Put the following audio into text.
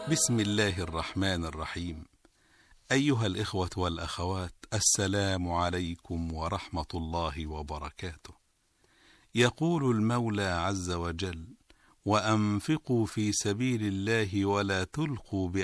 بسم الله الرحمن الرحيم. أيها الإخوة والأخوات، السلام عليكم ورحمة الله وبركاته. يقول المولى عز وجل: وأنفقوا في سبيل الله ولا تلقوا